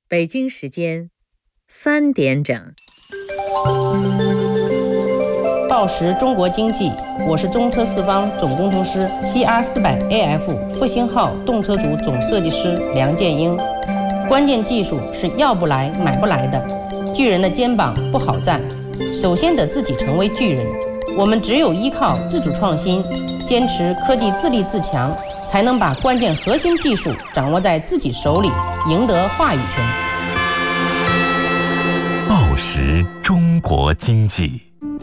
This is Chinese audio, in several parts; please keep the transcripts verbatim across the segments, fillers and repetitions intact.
北京时间三点整。 报时中国经济，我是中车四方总工程师 C R 四百 A F 复兴号动车组总设计师梁建英。关键技术是要不来买不来的，巨人的肩膀不好站，首先得自己成为巨人。我们只有依靠自主创新，坚持科技自立自强，才能把关键核心技术掌握在自己手里，赢得话语权。 报时中国经济，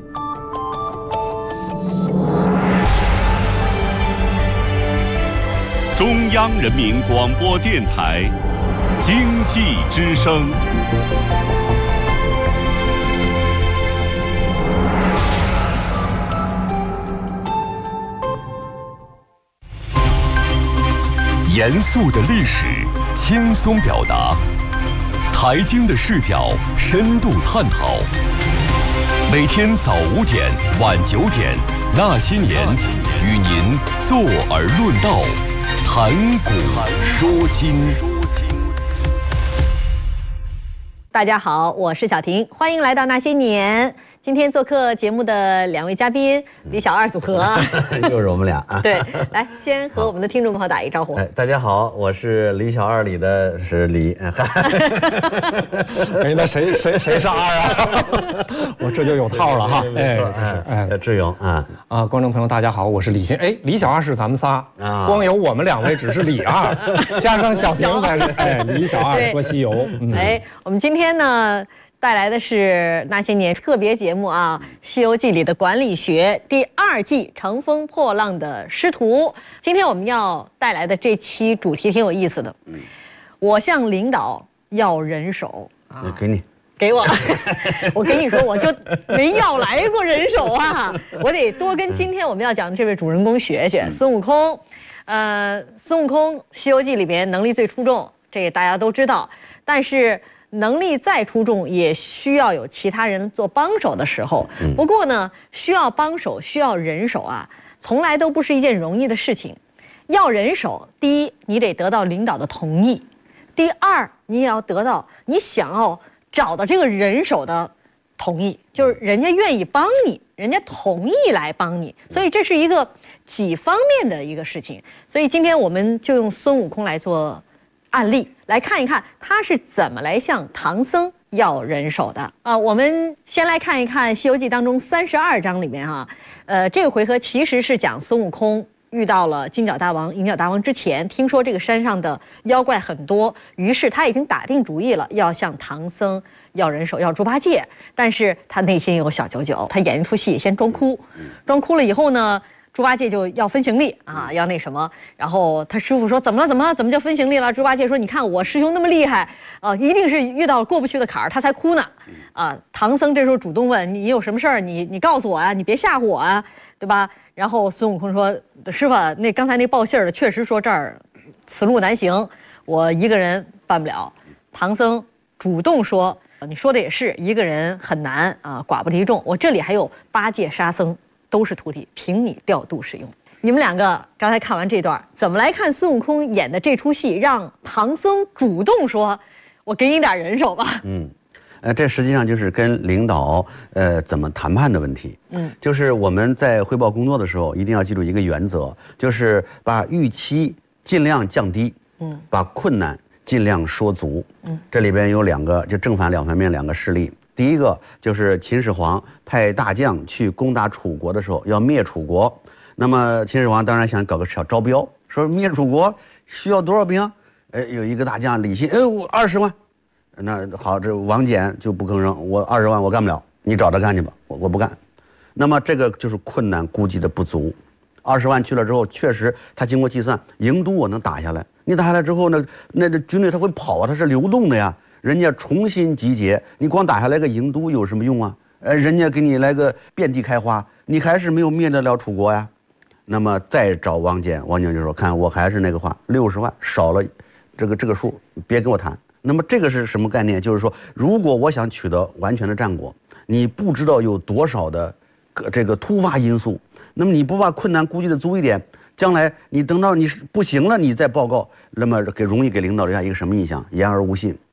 中央人民广播电台经济之声。 严肃的历史，轻松表达；财经的视角，深度探讨。每天早五点，晚九点，那些年，与您坐而论道，谈古说今。 大家好，我是小婷，欢迎来到那些年。今天做客节目的两位嘉宾，李小二组合， 又是我们俩啊。 对，来先和我们的听众朋友打一招呼。 哎，大家好，我是李小二里的是李。 哎，那谁谁谁是二啊？我这就有套了哈。 哎，哎，志勇啊啊！观众朋友大家好，我是李欣。哎，李小二是咱们仨啊，光有我们两位只是李二，加上小婷才是哎李小二说西游。 哎，我们今天呢带来的是那些年特别节目啊，《西游记》里的管理学第二季乘风破浪的师徒。今天我们要带来的这期主题挺有意思的，我向领导要人手啊， 给你。 给我，我跟你说，我就没要来过人手啊！我得多跟今天我们要讲的这位主人公学学孙悟空。呃，孙悟空《西游记》里边能力最出众，这个大家都知道。但是能力再出众，也需要有其他人做帮手的时候。不过呢，需要帮手、需要人手啊，从来都不是一件容易的事情。要人手，第一，你得得到领导的同意；第二，你也要得到你想要找到这个人手的同意，就是人家愿意帮你，人家同意来帮你，所以这是一个几方面的一个事情。所以今天我们就用孙悟空来做案例，来看一看他是怎么来向唐僧要人手的啊。我们先来看一看《西游记》当中三十二章里面哈、啊，呃，这个回合其实是讲孙悟空遇到了金角大王、银角大王之前，听说这个山上的妖怪很多，于是他已经打定主意了，要向唐僧要人手，要猪八戒。但是他内心有小九九，他演一出戏，先装哭，装哭了以后呢，猪八戒就要分行李啊，要那什么。然后他师傅说：“怎么了？怎么了？怎么就分行李了？”猪八戒说：“你看我师兄那么厉害啊，一定是遇到过不去的坎儿，他才哭呢。”啊，唐僧这时候主动问：“你有什么事儿？你你告诉我啊，你别吓唬我啊，对吧？”然后孙悟空说：“师傅，那刚才那报信儿的确实说这儿此路难行，我一个人办不了。”唐僧主动说：“你说的也是，一个人很难啊，寡不敌众。我这里还有八戒、沙僧，都是徒弟，凭你调度使用。”你们两个刚才看完这段，怎么来看孙悟空演的这出戏，让唐僧主动说：“我给你点人手吧。”嗯。 呃，这实际上就是跟领导呃怎么谈判的问题。嗯，就是我们在汇报工作的时候，一定要记住一个原则，就是把预期尽量降低，嗯，把困难尽量说足。嗯，这里边有两个，就正反两方面两个事例。第一个就是秦始皇派大将去攻打楚国的时候，要灭楚国。那么秦始皇当然想搞个小招标，说灭楚国需要多少兵？哎，有一个大将李信，哎，我二十万。那好，这王翦就不吭声，我二十万我干不了，你找着干去吧，我我不干。那么这个就是困难估计的不足。二十万去了之后，确实他经过计算，营都我能打下来。你打下来之后呢，那这军队他会跑啊，它是流动的呀。人家重新集结，你光打下来个营都有什么用啊？呃，人家给你来个遍地开花，你还是没有灭得了楚国呀。那么再找王翦，王翦就说：“看我还是那个话，六十万少了这个这个数，别跟我谈。”那么这个是什么概念？就是说，如果我想取得完全的战果，你不知道有多少的这个突发因素，那么你不把困难估计的足一点，将来你等到你不行了，你再报告，那么给容易给领导留下一个什么印象？言而无信。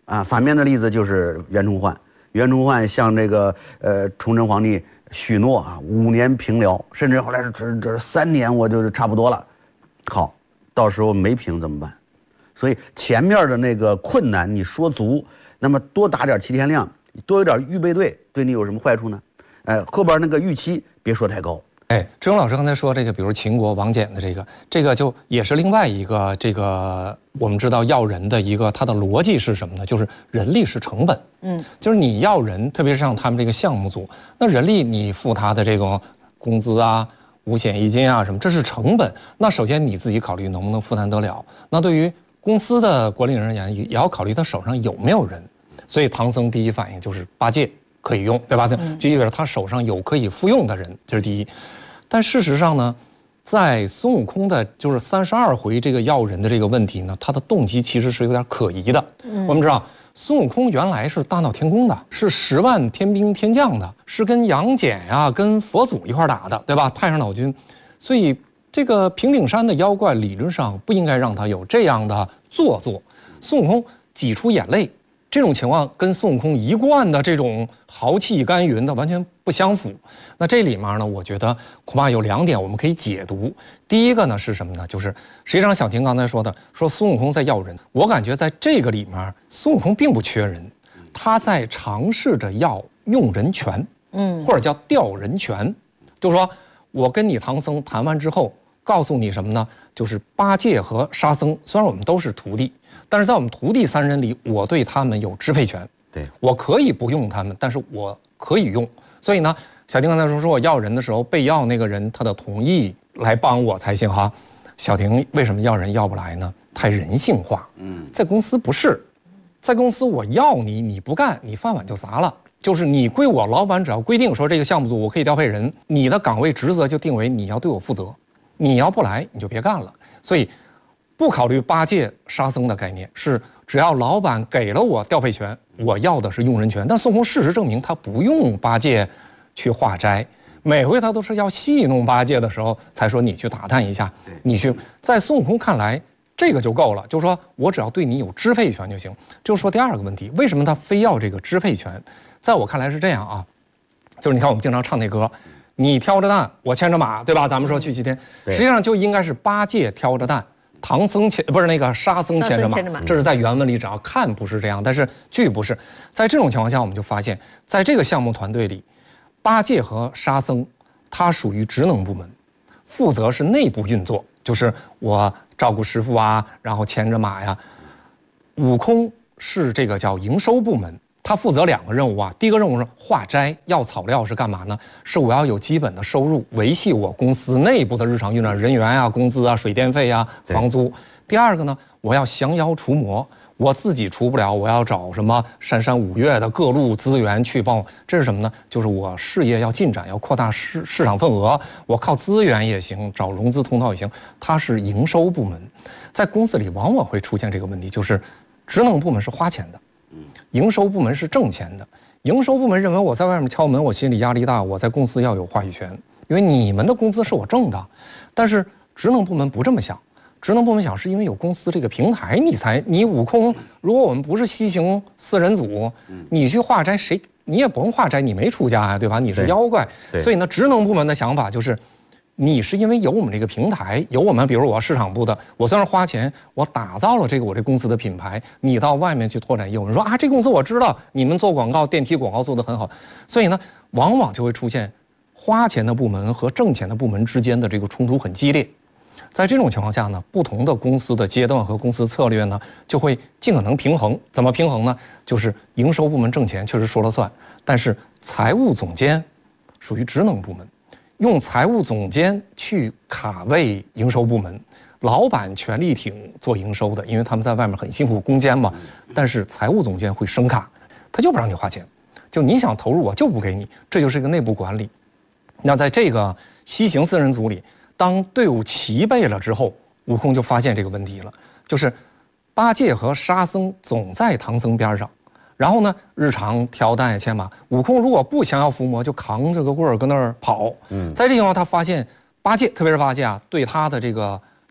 啊，反面的例子就是袁崇焕，袁崇焕向这个呃崇祯皇帝许诺啊五年平辽，甚至后来这这三年我就是差不多了。好，到时候没平怎么办？所以前面的那个困难你说足，那么多打点齐天亮，多有点预备队，对你有什么坏处呢？呃，后边那个预期别说太高。 哎，志勇老师刚才说这个，比如秦国王翦的这个，这个就也是另外一个这个我们知道要人的一个它的逻辑是什么呢？就是人力是成本，嗯，就是你要人，特别是像他们这个项目组，那人力你付他的这个工资啊、五险一金啊什么，这是成本。那首先你自己考虑能不能负担得了。那对于公司的管理人而言，也要考虑他手上有没有人。所以唐僧第一反应就是八戒可以用，对吧？就意味着他手上有可以复用的人，这是第一。但事实上呢，在孙悟空的就是三十二回这个要人的这个问题呢，他的动机其实是有点可疑的。嗯、我们知道，孙悟空原来是大闹天宫的，是十万天兵天将的，是跟杨戬呀、跟佛祖一块打的，对吧？太上老君，所以这个平顶山的妖怪理论上不应该让他有这样的做作。孙悟空挤出眼泪。这种情况跟孙悟空一贯的这种豪气干云的完全不相符。那这里面呢，我觉得恐怕有两点我们可以解读。第一个呢是什么呢？就是实际上小婷刚才说的，说孙悟空在要人，我感觉在这个里面，孙悟空并不缺人，他在尝试着要用人权，嗯，或者叫调人权，就是说我跟你唐僧谈完之后，告诉你什么呢？就是八戒和沙僧，虽然我们都是徒弟。但是在我们徒弟三人里，我对他们有支配权， 对， 我可以不用他们，但是我可以用。所以呢，小婷刚才说说我要人的时候，被要那个人他的同意来帮我才行哈。小婷为什么要人要不来呢？太人性化。嗯，在公司不是，在公司我要你，你不干，你饭碗就砸了。就是你归我，老板只要规定说这个项目组我可以调配人，你的岗位职责就定为你要对我负责，你要不来你就别干了。所以。不考虑八戒、沙僧的概念，是只要老板给了我调配权，我要的是用人权。但孙悟空事实证明，他不用八戒去化斋，每回他都是要戏弄八戒的时候，才说你去打探一下，你去。在孙悟空看来，这个就够了，就是说我只要对你有支配权就行。就说第二个问题，为什么他非要这个支配权？在我看来是这样啊，就是你看我们经常唱那歌，你挑着担，我牵着马，对吧？咱们说去西天，实际上就应该是八戒挑着担。唐僧牵不是那个沙僧牵着马，这是在原文里只要看不是这样，但是句不是。在这种情况下，我们就发现，在这个项目团队里，八戒和沙僧，他属于职能部门，负责是内部运作，就是我照顾师傅啊，然后牵着马呀。悟空是这个叫营收部门。他负责两个任务啊，第一个任务是化斋，要草料是干嘛呢？是我要有基本的收入，维系我公司内部的日常运转，人员啊、工资啊、水电费啊、房租。第二个呢，我要降妖除魔，我自己除不了，我要找什么三山五岳的各路资源去帮我。这是什么呢？就是我事业要进展，要扩大市市场份额，我靠资源也行，找融资通道也行。它是营收部门，在公司里往往会出现这个问题，就是职能部门是花钱的。营收部门是挣钱的，营收部门认为我在外面敲门，我心里压力大，我在公司要有话语权，因为你们的工资是我挣的。但是职能部门不这么想，职能部门想是因为有公司这个平台，你才你悟空，如果我们不是西行四人组，你去化斋谁你也甭化斋，你没出家呀，对吧？你是妖怪，所以呢，职能部门的想法就是。你是因为有我们这个平台，有我们，比如我市场部的，我虽然花钱，我打造了这个我这公司的品牌，你到外面去拓展业务，你说啊，这公司我知道，你们做广告、电梯广告做得很好，所以呢，往往就会出现花钱的部门和挣钱的部门之间的这个冲突很激烈。在这种情况下呢，不同的公司的阶段和公司策略呢，就会尽可能平衡。怎么平衡呢？就是营收部门挣钱确实说了算，但是财务总监属于职能部门。用财务总监去卡位营收部门，老板全力挺做营收的，因为他们在外面很辛苦攻坚嘛。但是财务总监会升卡，他就不让你花钱，就你想投入我就不给你，这就是一个内部管理。那在这个西行四人组里，当队伍齐备了之后，悟空就发现这个问题了，就是八戒和沙僧总在唐僧边上。然后呢，日常挑担牵马，悟空如果不想要伏魔，就扛着个棍儿跟那儿跑。嗯，在这情况，他发现八戒，特别是八戒啊，对他的这个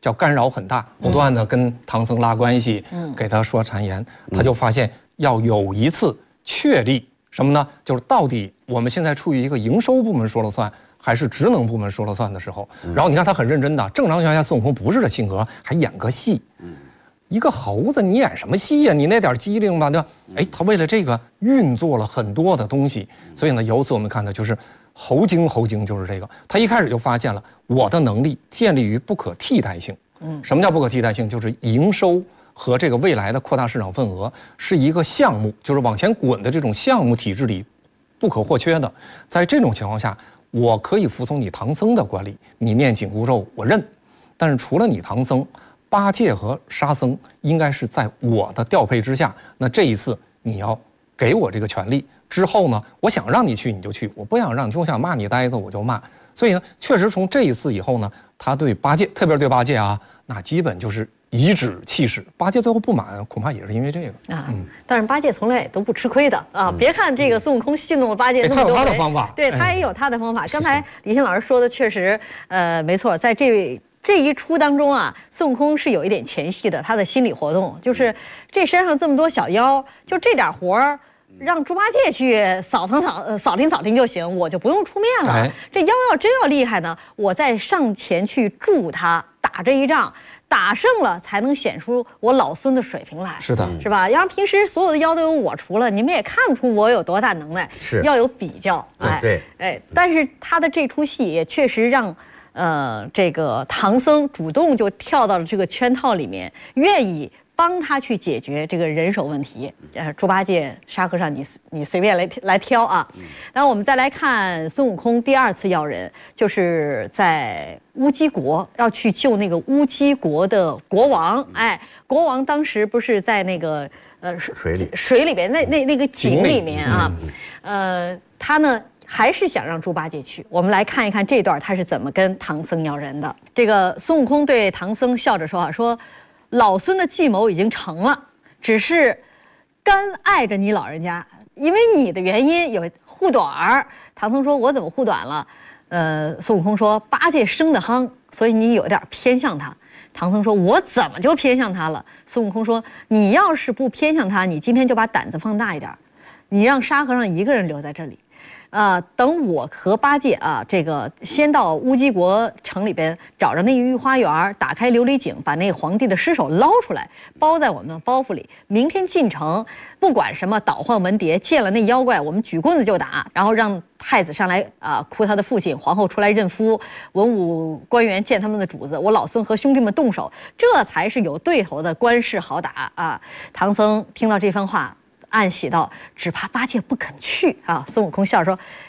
叫干扰很大，不断的跟唐僧拉关系，嗯，给他说谗言，他就发现要有一次确立什么呢？就是到底我们现在处于一个营收部门说了算，还是职能部门说了算的时候。然后你看他很认真的，正常情况下孙悟空不是这性格，还演个戏。一个猴子你演什么戏呀？你那点机灵吧，对吧？哎，他为了这个运作了很多的东西，所以呢，由此我们看到就是猴精，猴精就是这个。他一开始就发现了我的能力建立于不可替代性。嗯，什么叫不可替代性？就是营收和这个未来的扩大市场份额是一个项目，就是往前滚的这种项目体制里不可或缺的。在这种情况下，我可以服从你唐僧的管理，你念紧箍咒我认，但是除了你唐僧，八戒和沙僧应该是在我的调配之下。那这一次你要给我这个权利，之后呢，我想让你去你就去，我不想让你，就想骂你呆子我就骂。所以呢，确实从这一次以后呢，他对八戒，特别是对八戒啊，那基本就是颐指气使。八戒最后不满，恐怕也是因为这个啊。嗯，但是八戒从来都不吃亏的啊。嗯、别看这个孙悟空戏弄了八戒那么多回， 他有他的方法， 对他也有他的方法。刚才李欣老师说的确实，呃，没错，在这。这一出当中啊，孙悟空是有一点前戏的，他的心理活动就是这山上这么多小妖，就这点活儿，让猪八戒去扫腾扫呃扫听扫听就行，我就不用出面了。哎、这妖要真要厉害呢，我再上前去助他打这一仗，打胜了才能显出我老孙的水平来。 是的， 是吧？要是平时所有的妖都有我除了，你们也看不出我有多大能耐。 是， 要有比较。 哎，对， 哎，但是他的这出戏也确实让。呃，这个唐僧主动就跳到了这个圈套里面，愿意帮他去解决这个人手问题。呃，猪八戒、沙和尚，你你随便来来挑啊。然后我们再来看孙悟空第二次要人，就是在乌鸡国要去救那个乌鸡国的国王。哎，国王当时不是在那个呃水里水里边那那那个井里面啊，呃，他呢。还是想让猪八戒去。我们来看一看这段他是怎么跟唐僧要人的。这个孙悟空对唐僧笑着说啊，说老孙的计谋已经成了，只是干碍着你老人家，因为你的原因有护短儿。唐僧说：“我怎么护短了？”呃，孙悟空说：“八戒生得夯，所以你有点偏向他。”唐僧说：“我怎么就偏向他了？”孙悟空说：“你要是不偏向他，你今天就把胆子放大一点，你让沙和尚一个人留在这里。”啊、呃，等我和八戒啊，这个先到乌鸡国城里边找着那御花园，打开琉璃井，把那皇帝的尸首捞出来，包在我们的包袱里。明天进城，不管什么倒换文牒，见了那妖怪，我们举棍子就打，然后让太子上来啊、呃、哭他的父亲，皇后出来认夫，文武官员见他们的主子，我老孙和兄弟们动手，这才是有对头的官事好打啊！唐僧听到这番话。暗喜道：“只怕八戒不肯去啊！”孙悟空笑说：“